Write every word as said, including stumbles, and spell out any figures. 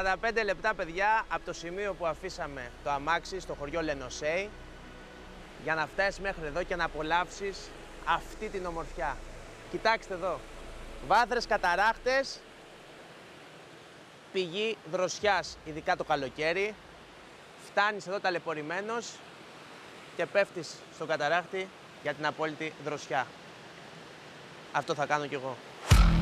σαράντα πέντε λεπτά, παιδιά, από το σημείο που αφήσαμε το αμάξι στο χωριό Λενοσέη για να φτάσεις μέχρι εδώ και να απολαύσεις αυτή την ομορφιά. Κοιτάξτε εδώ. Βάθρες καταράχτες, πηγή δροσιάς, ειδικά το καλοκαίρι. Φτάνεις εδώ ταλαιπωρημένος και πέφτεις στον καταράχτη για την απόλυτη δροσιά. Αυτό θα κάνω κι εγώ.